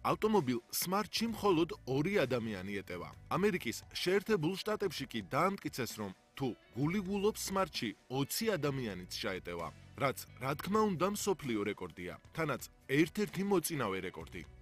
ავტომობილ Smart-ში მხოლოდ 2 ადამიანი ეტევა. ამერიკის შეერთებულ შტატებში კი დაამტკიცეს, რომ თუ გულიგულობს Smart-ში 20 ადამიანიც ჩაეტევა, რაც რა თქმა უნდა მსოფლიო რეკორდია, თანაც ერთ-ერთი მოწინავე რეკორდი.